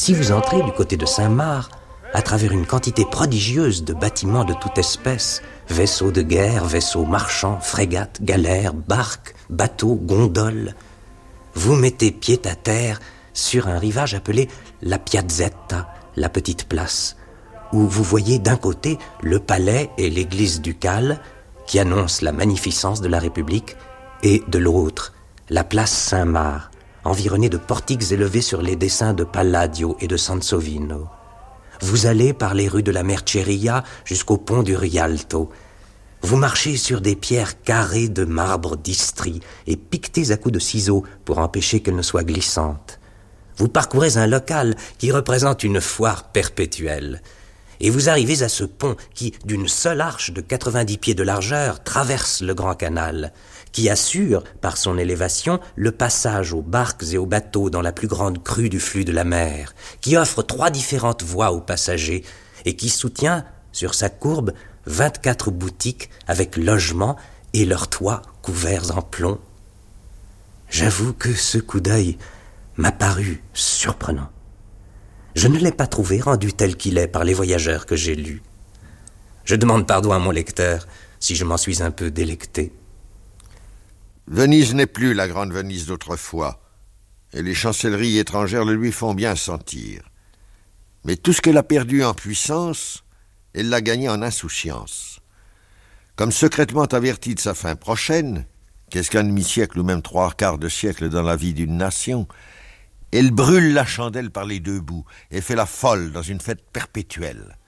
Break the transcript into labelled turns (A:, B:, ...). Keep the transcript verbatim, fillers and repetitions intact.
A: Si vous entrez du côté de Saint-Marc, à travers une quantité prodigieuse de bâtiments de toute espèce, vaisseaux de guerre, vaisseaux marchands, frégates, galères, barques, bateaux, gondoles, vous mettez pied à terre sur un rivage appelé la Piazzetta, la petite place, où vous voyez d'un côté le palais et l'église ducale qui annoncent la magnificence de la République, et de l'autre, la place Saint-Marc, environnée de portiques élevés sur les dessins de Palladio et de Sansovino. Vous allez par les rues de la Merceria jusqu'au pont du Rialto. Vous marchez sur des pierres carrées de marbre d'Istrie et piquetées à coups de ciseaux pour empêcher qu'elles ne soient glissantes. Vous parcourez un local qui représente une foire perpétuelle. Et vous arrivez à ce pont qui, d'une seule arche de quatre-vingt-dix pieds de largeur, traverse le Grand Canal, qui assure, par son élévation, le passage aux barques et aux bateaux dans la plus grande crue du flux de la mer, qui offre trois différentes voies aux passagers et qui soutient, sur sa courbe, vingt-quatre boutiques avec logements et leurs toits couverts en plomb. J'avoue que ce coup d'œil m'a paru surprenant. Je ne l'ai pas trouvé rendu tel qu'il est par les voyageurs que j'ai lus. Je demande pardon à mon lecteur si je m'en suis un peu délecté.
B: Venise n'est plus la grande Venise d'autrefois, et les chancelleries étrangères le lui font bien sentir. Mais tout ce qu'elle a perdu en puissance, elle l'a gagné en insouciance. Comme secrètement avertie de sa fin prochaine, qu'est-ce qu'un demi-siècle ou même trois quarts de siècle dans la vie d'une nation, elle brûle la chandelle par les deux bouts et fait la folle dans une fête perpétuelle.